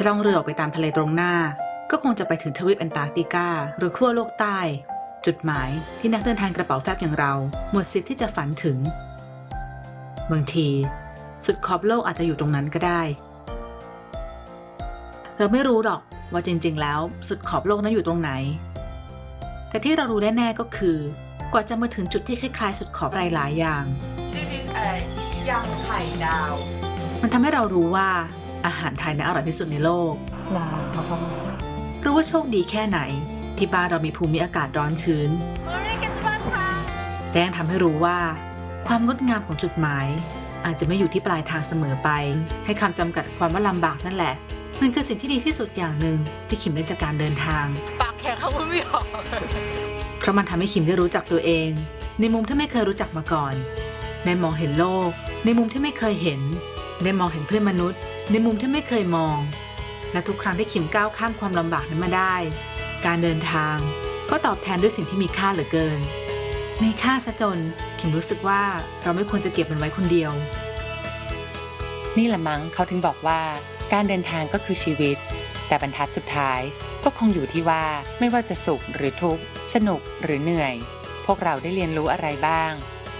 ถ้าล่องเรือออกไปตามทะเลตรงหน้าก็คงจะไปถึงทวีปแอนตาร์กติกาหรือขั้วโลกใต้จุดหมายที่นักเดินทางกระเป๋าแฟบอย่างเราหมดสิทธิ์ที่จะฝันถึงบางทีสุดขอบโลกอาจจะอยู่ตรงนั้นก็ได้เราไม่รู้หรอกว่าจริงๆแล้วสุดขอบโลกนั้นอยู่ตรงไหนแต่ที่เรารู้แน่ๆก็คือกว่าจะมาถึงจุดที่คล้ายๆสุดขอบหลายๆอย่าง This is a ยำไข่ดาวมันทำให้เรารู้ว่าอาหารไทยนั้นอร่อยที่สุดในโลกรู้ว่าโชคดีแค่ไหนที่บ้านเรามีภูมิอากาศร้อนชื้นแต่ยังทำให้รู้ว่าความงดงามของจุดหมายอาจจะไม่อยู่ที่ปลายทางเสมอไปให้คำจำกัดความว่าลำบากนั่นแหละมันคือสิ่งที่ดีที่สุดอย่างหนึ่งที่คิมได้จากการเดินทางปากแข็งเขาพูดไม่ออกเพราะมันทำให้คิมได้รู้จักตัวเองในมุมที่ไม่เคยรู้จักมาก่อนได้มองเห็นโลกในมุมที่ไม่เคยเห็นได้มองเห็นเพื่อนมนุษย์ในมุมที่ไม่เคยมองและทุกครั้งที่คิมก้าวข้ามความลำบากนั้นมาได้การเดินทางก็ตอบแทนด้วยสิ่งที่มีค่าเหลือเกินมีค่าซะจนคิมรู้สึกว่าเราไม่ควรจะเก็บมันไว้คนเดียวนี่แหละมั้งเขาถึงบอกว่าการเดินทางก็คือชีวิตแต่บรรทัดสุดท้ายก็คงอยู่ที่ว่าไม่ว่าจะสุขหรือทุกข์สนุกหรือเหนื่อยพวกเราได้เรียนรู้อะไรบ้าง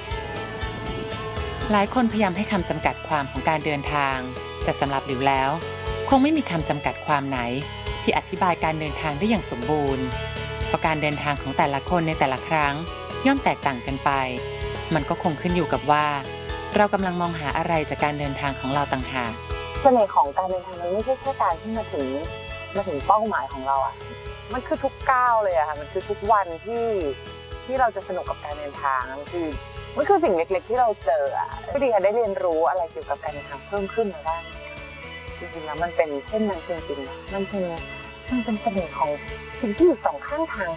หลายคนพยายามให้คำจำกัดความของการเดินทางแต่สำหรับหลิวแล้วคงไม่มีคำจำกัดความไหนที่อธิบายการเดินทางได้อย่างสมบูรณ์เพราะการเดินทางของแต่ละคนในแต่ละครั้งย่อมแตกต่างกันไปมันก็คงขึ้นอยู่กับว่าเรากำลังมองหาอะไรจากการเดินทางของเราต่างหากเสน่ห์ของการเดินทางมันไม่ใช่แค่การที่มาถึงเป้าหมายของเราอ่ะมันคือทุกก้าวเลยอะค่ะมันคือทุกวันที่เราจะสนุกกับการเดินทางมันคือสิ่งเล็กๆที่เราเจออ่ะก็ดีค่ะได้เรียนรู้อะไรเกี่ยวกับการเดินทางเพิ่มขึ้นมาบ้างจริงๆแล้วมันเป็นเช่นนั้นจริงๆนะมันเป็นเสน่ห์ของสิ่งที่อยู่สองข้างทาง